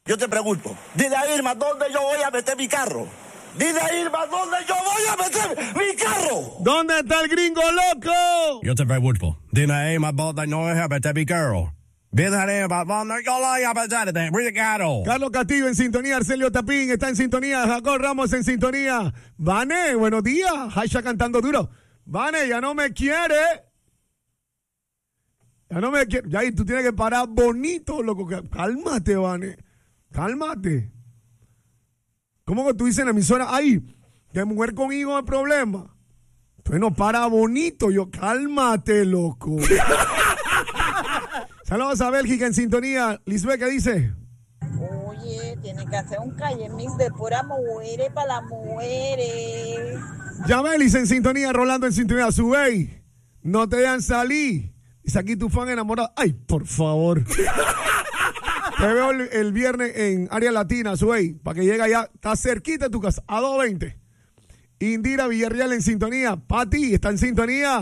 Yo te pregunto, dile a Irma dónde yo voy a meter mi carro. Dile a Irma dónde yo voy a meter mi carro. ¿Dónde está el gringo loco? Yo te pregunto, dile a Irma dónde no voy a meter mi carro. Dile a Irma dónde yo voy a meter mi carro. Carlos Castillo en sintonía, Arcelio Tapín está en sintonía, Jacob Ramos en sintonía. Vane, buenos días. Haisha cantando duro. Vane, ya no me quiere. Ya no me quiere. Ya ahí tú tienes que parar bonito, loco. Cálmate, Vane. Cálmate. ¿Cómo que tú dices en la emisora? Ay, que mujer con hijo es problema. Entonces no para bonito. Yo, cálmate, loco. Saludos a Bélgica en sintonía. Lisbeth, ¿qué dice? Oye, tiene que hacer un calle mix de pura mujeres para las mujeres. Yabelis en sintonía, Rolando en sintonía. Subey, no te dejan salir. Dice aquí tu fan enamorado. Ay, por favor. Te veo el viernes en Área Latina, Subey, para que llegue allá. Está cerquita de tu casa, a 2:20. Indira Villarreal en sintonía. Pati está en sintonía.